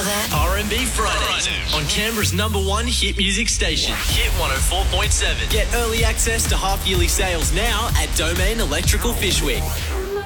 of that? R&B Fridays on Canberra's #1 hit music station, Hit 104.7. Get early access to half-yearly sales now at Domain Electrical Fishwick.